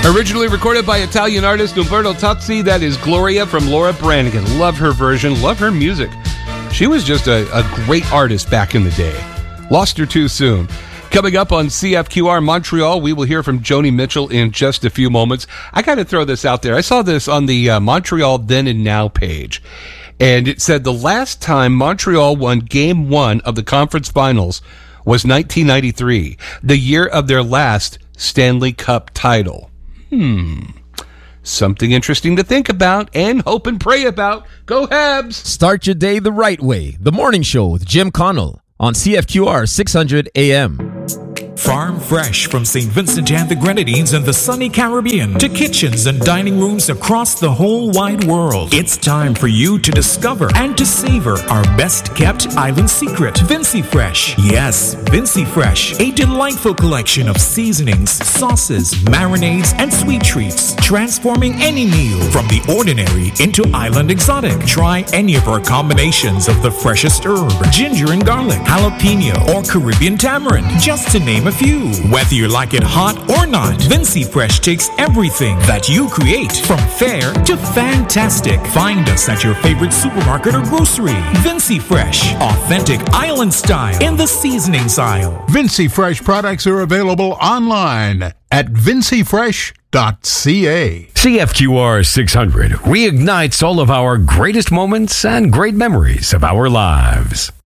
Originally recorded by Italian artist Umberto Tozzi, that is Gloria from Laura Branigan. Love her version, love her music. She was just a great artist back in the day. Lost her too soon. Coming up on CFQR Montreal, we will hear from Joni Mitchell in just a few moments. I got to throw this out there. I saw this on the Montreal Then and Now page, and it said the last time Montreal won Game 1 of the conference finals was 1993, the year of their last Stanley Cup title. Something interesting to think about and hope and pray about. Go Habs! Start your day the right way. The Morning Show with Jim Connell on CFQR 600 AM. Farm fresh from St. Vincent and the Grenadines and the sunny Caribbean to kitchens and dining rooms across the whole wide world. It's time for you to discover and to savor our best kept island secret, Vincy Fresh. Yes, Vincy Fresh, a delightful collection of seasonings, sauces, marinades, and sweet treats, transforming any meal from the ordinary into island exotic. Try any of our combinations of the freshest herb, ginger and garlic, jalapeno, or Caribbean tamarind, just to name a few. Whether you like it hot or not, Vincy Fresh takes everything that you create from fair to fantastic. Find us at your favorite supermarket or grocery. Vincy Fresh, authentic island style in the seasonings aisle. Vincy Fresh products are available online at vincyfresh.ca. CFQR 600 reignites all of our greatest moments and great memories of our lives.